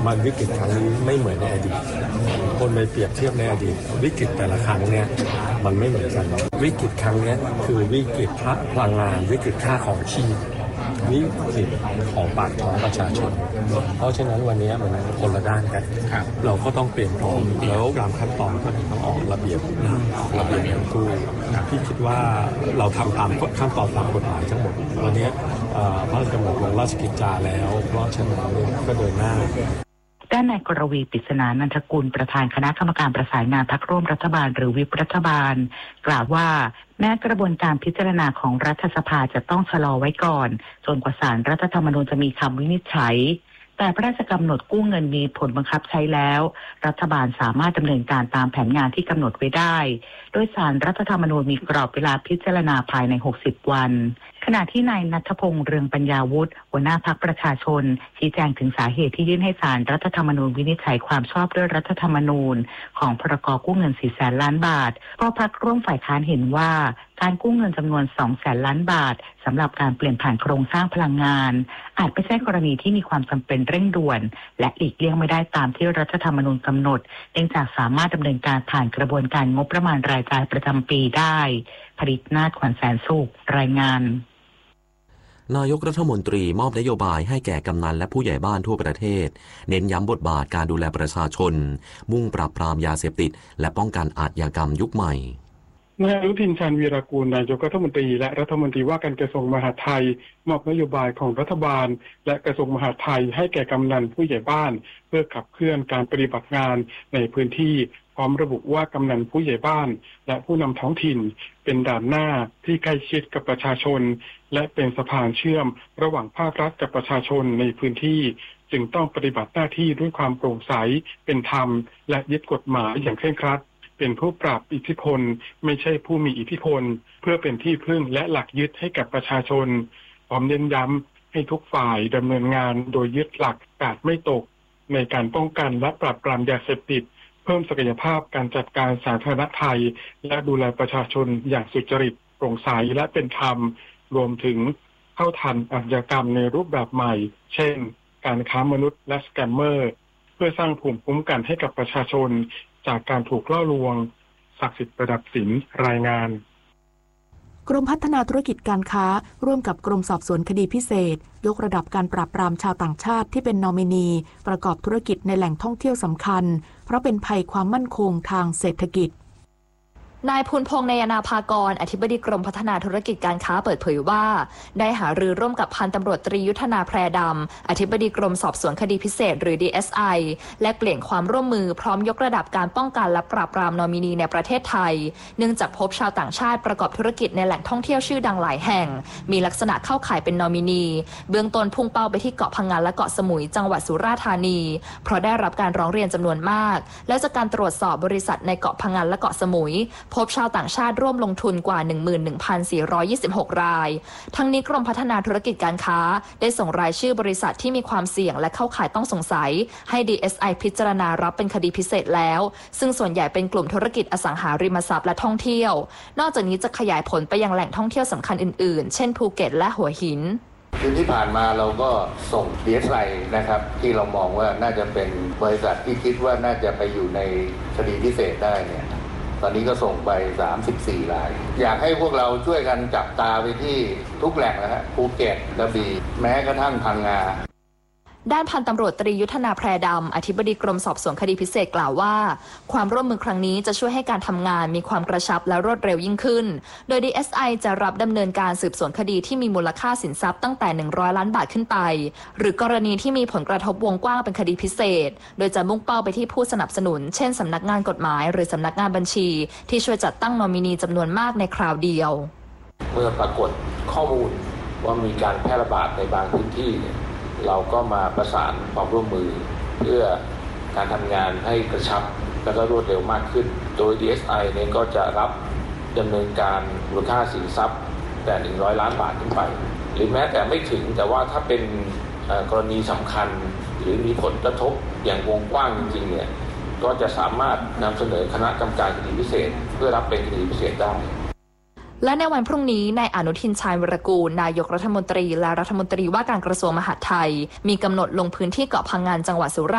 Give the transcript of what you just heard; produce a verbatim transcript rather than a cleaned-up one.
มันวิกฤตครั้งนี้ไม่เหมือนในอดีตคนไปเปรียบเทียบในอดีตวิกฤตแต่ละครั้งเนี่ยมันไม่เหมือนกันวิกฤตครั้งนี้คือวิกฤตพลังงานวิกฤตค่าของชีพวิกฤตของปากท้องประชาชนเพราะฉะนั้นวันนี้มันคนละด้านกันเราก็ต้องเปลี่ยนพร้อมแล้วตามขั้นตอนก็ต้องออกระเบียบระเบียบอย่างกู้พี่คิดว่าเราทำตามขั้นตอนตามกฎหมายทั้งหมดวันนี้พระราชกำหนดลงราชกิจจาแล้วเพราะฉะนั้นก็เดินหน้าด้านนายกรวีปริศนานันทกุลประธานคณะกรรมการประสานงานพรรคร่วมรัฐบาลหรือวิปรัฐบาลกล่าวว่าแม้กระบวนการพิจารณาของรัฐสภาจะต้องชะลอไว้ก่อนจนกว่าศาลรัฐธรรมนูญจะมีคำวินิจฉัยแต่พระราชกำหนดกู้เงินมีผลบังคับใช้แล้วรัฐบาลสามารถดำเนินการตามแผนงานที่กำหนดไว้ได้โดยศาลรัฐธรรมนูญมีกรอบเวลาพิจารณาภายในหกสิบวันขณะที่นายณัฐพงษ์เรืองปัญญาวุฒิหัวหน้าพรรคประชาชนชี้แจงถึงสาเหตุที่ยื่นให้ศาลรัฐธรรมนูญวินิจฉัยความชอบด้วยรัฐธรรมนูญของพรกกู้เงินสี่แสนล้านบาทเพราะพรรคร่วมฝ่ายค้านเห็นว่าการกู้เงินจำนวนสองแสนล้านบาทสำหรับการเปลี่ยนผ่านโครงสร้างพลังงานอาจไม่ใช่กรณีที่มีความจำเป็นเร่งด่วนและหลีกเลี่ยงไม่ได้ตามที่รัฐธรรมนูญกำหนดเนื่องจากสามารถดำเนินการผ่านกระบวนการงบประมาณรายจ่ายประจำปีได้ผลิตนาถขวัญแสนสุขรายงานนายกรัฐมนตรีมอบนโยบายให้แก่กำนันและผู้ใหญ่บ้านทั่วประเทศเน้นย้ำบทบาทการดูแลประชาชนมุ่งปราบปรามยาเสพติดและป้องกันอาชญากรรมยุคใหม่นายอนุทินชาญวีรกูลนายกรัฐมนตรีและรัฐมนตรีว่าการกระทรวงมหาดไทยมอบนโยบายของรัฐบาลและกระทรวงมหาดไทยให้แก่กำนันผู้ใหญ่บ้านเพื่อขับเคลื่อนการปฏิบัติงานในพื้นที่พร้อมระบุว่ากำนันผู้ใหญ่บ้านและผู้นำท้องถิ่นเป็นด่านหน้าที่ใกล้ชิดกับประชาชนและเป็นสะพานเชื่อมระหว่างภาครัฐกับประชาชนในพื้นที่จึงต้องปฏิบัติหน้าที่ด้วยความโปร่งใสเป็นธรรมและยึดกฎหมายอย่างเคร่งครัดเป็นผู้ปราบอิทธิพลไม่ใช่ผู้มีอิทธิพลเพื่อเป็นที่พึ่งและหลักยึดให้กับประชาชนพร้อมเน้นย้ำให้ทุกฝ่ายดำเนินงานโดยยึดหลักกาดไม่ตกในการป้องกันและปราบปรามยาเสพติดเพิ่มศักยภาพการจัดการสาธารณภัยและดูแลประชาชนอย่างสุจริตโปร่งใสและเป็นธรรมรวมถึงเข้าทันอาชญากรรมในรูปแบบใหม่เช่นการค้ามนุษย์และสแกมเมอร์เพื่อสร้างภูมิคุ้มกันให้กับประชาชนจากการถูกล่อลวงศักดิ์สิทธิ์ประดับสินรายงานกรมพัฒนาธุรกิจการค้าร่วมกับกรมสอบสวนคดีพิเศษยกระดับการปราบปรามชาวต่างชาติที่เป็นนอมินีประกอบธุรกิจในแหล่งท่องเที่ยวสำคัญเพราะเป็นภัยความมั่นคงทางเศรษฐกิจนายภูลพงษ์ นยนาภากรอธิบดีกรมพัฒนาธุรกิจการค้าเปิดเผยว่าได้หารือร่วมกับพันตำรวจตรียุทธนาแพรดำอธิบดีกรมสอบสวนคดีพิเศษหรือ ดี เอส ไอ และเปลี่ยนความร่วมมือพร้อมยกระดับการป้องกันและปราบปรามนอมินีในประเทศไทยเนื่องจากพบชาวต่างชาติประกอบธุรกิจในแหล่งท่องเที่ยวชื่อดังหลายแห่งมีลักษณะเข้าข่ายเป็นนอมินีเบื้องต้นพุ่งเป้าไปที่เกาะพังงานและเกาะสมุยจังหวัดสุราษฎร์ธานีเพราะได้รับการร้องเรียนจำนวนมากและจากการตรวจสอบบริษัทในเกาะพังงานและเกาะสมุยพบชาวต่างชาติร่วมลงทุนกว่า หนึ่งหมื่นหนึ่งพันสี่ร้อยยี่สิบหก รายทั้งนี้กรมพัฒนาธุรกิจการค้าได้ส่งรายชื่อบริษัทที่มีความเสี่ยงและเข้าข่ายต้องสงสัยให้ ดี เอส ไอ พิจารณารับเป็นคดีพิเศษแล้วซึ่งส่วนใหญ่เป็นกลุ่มธุรกิจอสังหาริมทรัพย์และท่องเที่ยวนอกจากนี้จะขยายผลไปยังแหล่งท่องเที่ยวสำคัญอื่นๆเช่นภูเก็ตและหัวหินคืนที่ผ่านมาเราก็ส่ง ดี เอส ไอ นะครับที่เรามองว่าน่าจะเป็นบริษัทที่คิดว่าน่าจะไปอยู่ในคดีพิเศษได้เนี่ยตอนนี้ก็ส่งไปสามสิบสี่รายอยากให้พวกเราช่วยกันจับตาไปที่ทุกแหล่งนะฮะภูเก็ตกระบี่แม้กระทั่งพังงาด้านพันตำรวจตรียุทธนาแพรดำอธิบดีกรมสอบสวนคดีพิเศษกล่าวว่าความร่วมมือครั้งนี้จะช่วยให้การทำงานมีความกระชับและรวดเร็วยิ่งขึ้นโดย ดี เอส ไอ จะรับดำเนินการสืบสวนคดีที่มีมูลค่าสินทรัพย์ตั้งแต่หนึ่งร้อยล้านบาทขึ้นไปหรือกรณีที่มีผลกระทบวงกว้างเป็นคดีพิเศษโดยจะมุ่งเป้าไปที่ผู้สนับสนุนเช่นสำนักงานกฎหมายหรือสำนักงานบัญชีที่ช่วยจัดตั้งนอมินีจำนวนมากในคราวเดียวเมื่อปรากฏข้อมูลว่ามีการแพร่ระบาดในบางพื้นที่เราก็มาประสานความร่วมมือเพื่อการทำงานให้กระชับและก็รวดเร็วมากขึ้นโดย ดี เอส ไอ เนี่ยก็จะรับดำเนินการมูลค่าสินทรัพย์แต่หนึ่งร้อยล้านบาทขึ้นไปหรือแม้แต่ไม่ถึงแต่ว่าถ้าเป็นกรณีสำคัญหรือมีผลกระทบอย่างวงกว้างจริงๆเนี่ยก็จะสามารถนำเสนอคณะกรรมการคดีพิเศษเพื่อรับเป็นคดีพิเศษได้และในวันพรุ่งนี้นายอนุทินชาญวีรกูลนายกรัฐมนตรีและรัฐมนตรีว่าการกระทรวงมหาดไทยมีกำหนดลงพื้นที่เกาะพังงานจังหวัดสุราษฎร์